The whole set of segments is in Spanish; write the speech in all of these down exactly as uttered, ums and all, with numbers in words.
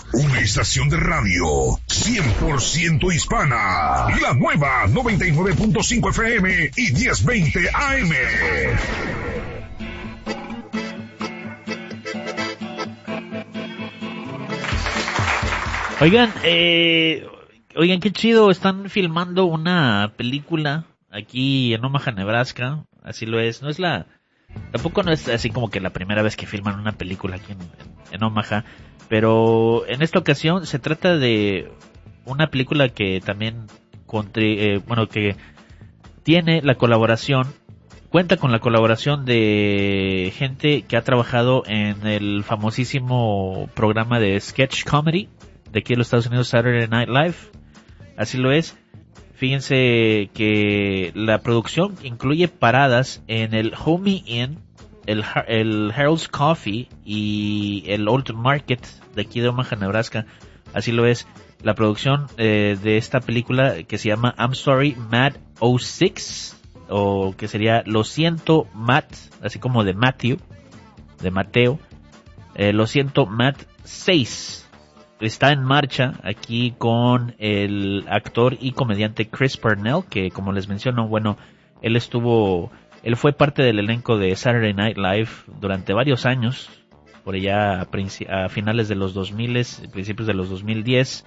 Una estación de radio cien por ciento hispana. La nueva noventa y nueve punto cinco F M y diez veinte A M. Oigan, eh, oigan, qué chido, están filmando una película aquí en Omaha, Nebraska. Así lo es, no es la, tampoco no es así como que la primera vez que filman una película aquí en, en, en Omaha, pero en esta ocasión se trata de una película que también, contri, eh, bueno, que tiene la colaboración, cuenta con la colaboración de gente que ha trabajado en el famosísimo programa de sketch comedy de aquí en los Estados Unidos, Saturday Night Live. Así lo es. Fíjense que la producción incluye paradas en el Homey Inn, el, el Harold's Coffee y el Old Market de aquí de Omaha, Nebraska. Así lo es. La producción eh, de esta película que se llama I'm Sorry Matt oh six, o que sería Lo siento Matt, así como de Matthew, de Mateo. Eh, Lo siento Matt seis. Está en marcha aquí con el actor y comediante Chris Parnell, que como les menciono, bueno, él estuvo, él fue parte del elenco de Saturday Night Live durante varios años, por allá a, a finales de los dos mil, principios de los dos mil diez.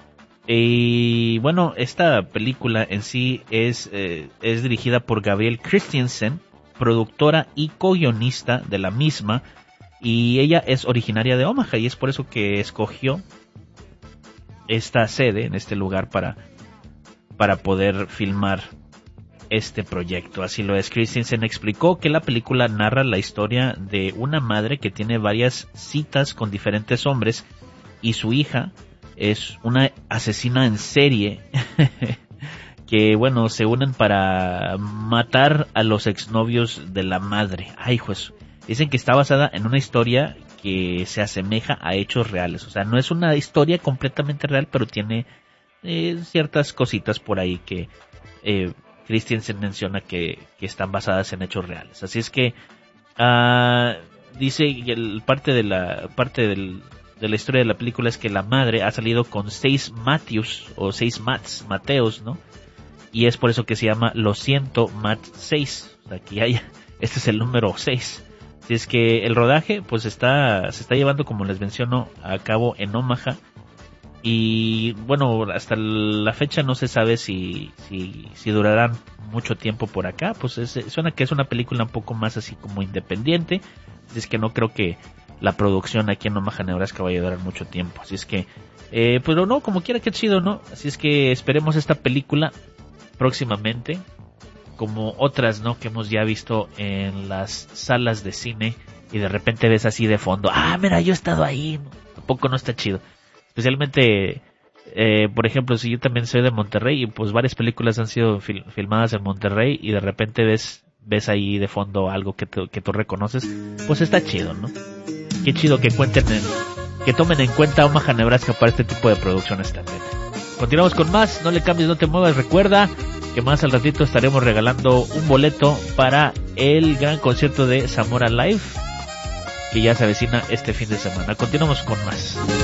Y bueno, esta película en sí es, eh, es dirigida por Gabrielle Christensen, productora y co-guionista de la misma, y ella es originaria de Omaha y es por eso que escogió esta sede en este lugar para para poder filmar este proyecto. Así lo es. Christensen explicó que la película narra la historia de una madre que tiene varias citas con diferentes hombres y su hija es una asesina en serie que, bueno, se unen para matar a los exnovios de la madre. Ay, pues, dicen que está basada en una historia que se asemeja a hechos reales. O sea, no es una historia completamente real, pero tiene eh, ciertas cositas por ahí que eh, Christensen menciona que, que están basadas en hechos reales. Así es que uh, dice el parte de la parte del, de la historia de la película es que la madre ha salido con seis Matthews o seis Matts, Mateos, ¿no? Y es por eso que se llama Lo siento Matt seis. O sea, que hay, este es el número seis. Así es que el rodaje pues está se está llevando, como les menciono, a cabo en Omaha. Y bueno, hasta la fecha no se sabe si si, si durarán mucho tiempo por acá. Pues es, suena que es una película un poco más así como independiente. Así es que no creo que la producción aquí en Omaha, Nebraska vaya a durar mucho tiempo. Así es que, eh, pero no, como quiera, que chido, ¿no? Así es que esperemos esta película próximamente, como otras, ¿no?, que hemos ya visto en las salas de cine y de repente ves así de fondo, ah, mira, yo he estado ahí. Tampoco no está chido. Especialmente, eh, por ejemplo, si yo también soy de Monterrey y pues varias películas han sido fil- filmadas en Monterrey y de repente ves ves ahí de fondo algo que, te, que tú reconoces, pues está chido, ¿no? Qué chido que cuenten, en, que tomen en cuenta Omaha, Nebraska para este tipo de producciones también. Continuamos con más, no le cambies, no te muevas, recuerda que más al ratito estaremos regalando un boleto para el gran concierto de Zamora Live que ya se avecina este fin de semana. Continuamos con más.